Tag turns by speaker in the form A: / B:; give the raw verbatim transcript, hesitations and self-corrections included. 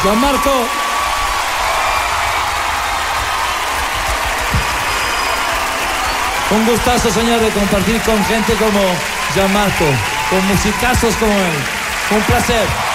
A: Gianmarco. Un gustazo, señor, de compartir con gente como Gianmarco, con musicazos como él. Un placer.